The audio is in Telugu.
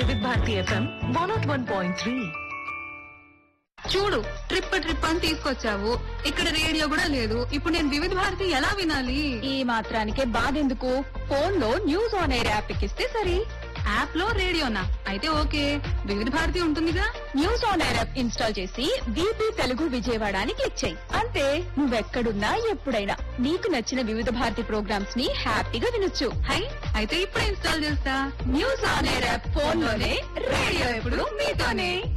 వివిధ భారతి FM 101.3. చూడు ట్రిప్ అని తీసుకొచ్చావు, ఇక్కడ రేడియో కూడా లేదు. ఇప్పుడు నేను వివిధ భారతి ఎలా వినాలి? ఈ మాత్రానికే బాధెందుకు? ఫోన్ లో న్యూస్ ఆన్ ఎయిర్ యాప్ ఎక్కిస్తే సరి. యాప్ లో రేడియోనా? అయితే ఓకే, వివిధ భారతి ఉంటుందిగా. News on air app install చేసి బీపీ తెలుగు విజయవాడ అని క్లిక్ చేయి. అంతే, నువ్వెక్కడున్నా ఎప్పుడైనా నీకు నచ్చిన వివిధ భారతి ప్రోగ్రామ్స్ ని హ్యాపీగా వినొచ్చు. హై, అయితే ఇప్పుడే ఇన్స్టాల్ చేస్తా. News on air app phone లోనే, రేడియో ఎప్పుడు మీతోనే.